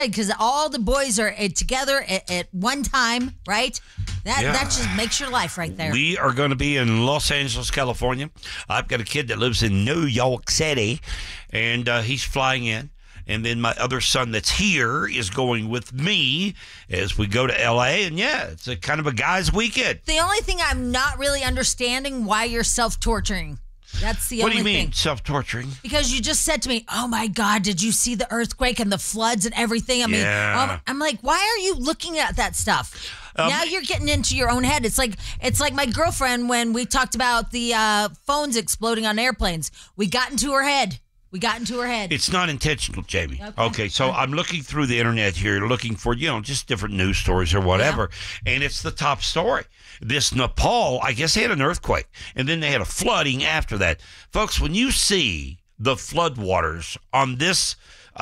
Because all the boys are together at one time, right? That just makes your life right there. We are going to be in Los Angeles, California. I've got a kid that lives in New York City, and he's flying in. And then my other son that's here is going with me as we go to L.A. And, it's a kind of a guy's weekend. The only thing I'm not really understanding why you're self-torturing. That's the only thing. What do you mean, self-torturing? Because you just said to me, oh, my God, did you see the earthquake and the floods and everything? I mean, I'm like, why are you looking at that stuff? Now you're getting into your own head. It's like my girlfriend when we talked about the phones exploding on airplanes. We got into her head. It's not intentional, Jamie. Okay, so I'm looking through the internet here, looking for, just different news stories or whatever, and it's the top story. This Nepal, I guess they had an earthquake, and then they had a flooding after that. Folks, when you see the floodwaters on this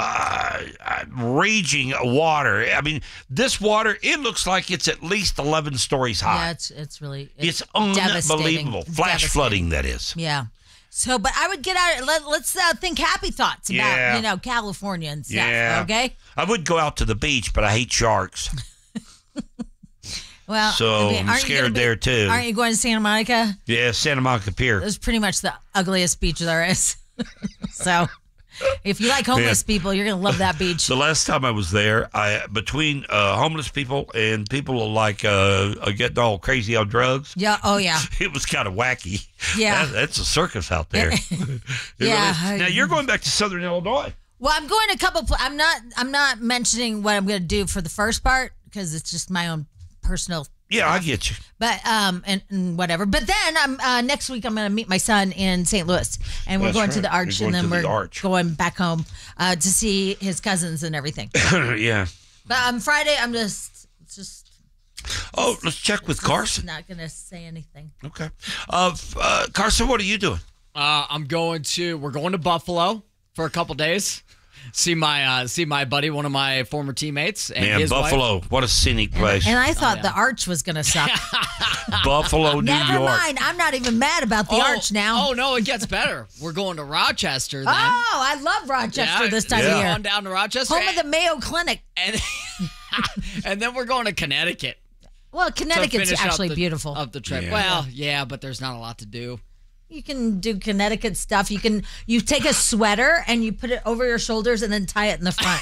raging water, I mean, this water, it looks like it's at least 11 stories high. Yeah, it's really unbelievable. Flash flooding, that is. Yeah. So, but I would get out. Let's think happy thoughts about California and stuff. Yeah. Okay. I would go out to the beach, but I hate sharks. Well, so I'm scared there too. Aren't you going to Santa Monica? Yeah, Santa Monica Pier. It's pretty much the ugliest beach there is. So, if you like homeless people, you're gonna love that beach. The last time I was there, between homeless people and people like getting all crazy on drugs. Yeah. Oh yeah. It was kind of wacky. Yeah. That's a circus out there. Really. Now you're going back to Southern Illinois. Well, I'm going a couple. I'm not mentioning what I'm going to do for the first part because it's just my own personal. Yeah, I get you. But and whatever. But then I'm next week I'm going to meet my son in St. Louis, and we're going to the Arch, and then we're going back home to see his cousins and everything. Yeah. But Friday I'm just. Oh, let's check with Carson. Not going to say anything. Okay. Carson, what are you doing? We're going to Buffalo for a couple days. See my buddy, one of my former teammates, and his Buffalo, wife. What a scenic place. And I thought the Arch was going to suck. Buffalo, New York. Never mind. I'm not even mad about the Arch now. Oh, no, it gets better. We're going to Rochester then. Oh, I love Rochester this time of year. Going down to Rochester. Home of the Mayo Clinic. And then we're going to Connecticut. Well, Connecticut's actually beautiful. Of the trip. Yeah. Well, yeah, but there's not a lot to do. You can do Connecticut stuff. You take a sweater and you put it over your shoulders and then tie it in the front.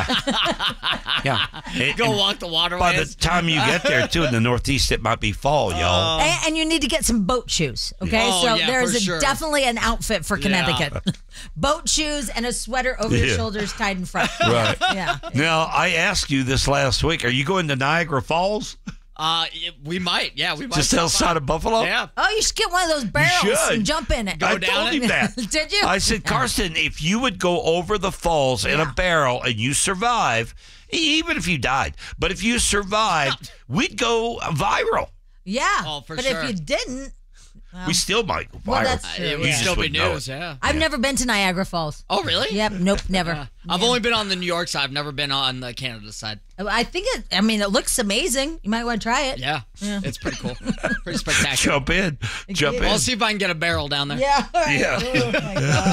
Yeah. Go walk the waterways. By the time you get there, too, in the Northeast, it might be fall, y'all. And you need to get some boat shoes, okay? Oh, so there's definitely an outfit for Connecticut. Yeah. Boat shoes and a sweater over your shoulders tied in front. Right. Yeah. Now, I asked you this last week. Are you going to Niagara Falls? We might. Yeah, we might. Just outside of Buffalo? Yeah. Oh, you should get one of those barrels and jump in it. I told him that. Did you? I said, Carson, if you would go over the falls in a barrel and you survive, even if you died, but if you survived, we'd go viral. Yeah. Oh, for but sure. If you didn't, we still might go viral. Well, that's true. It would still be news, yeah. I've never been to Niagara Falls. Oh, really? Yep. Nope. Never. I've only been on the New York side. I've never been on the Canada side. I think it looks amazing. You might want to try it. Yeah. It's pretty cool. Pretty spectacular. Jump in. I'll see if I can get a barrel down there. Yeah. Yeah. Oh, my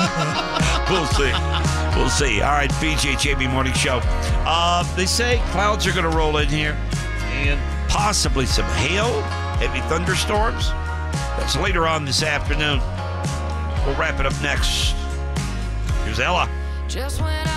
God. We'll see. All right, BJ Jamie Morning Show. They say clouds are going to roll in here and possibly some hail, heavy thunderstorms. That's later on this afternoon. We'll wrap it up next. Here's Ella.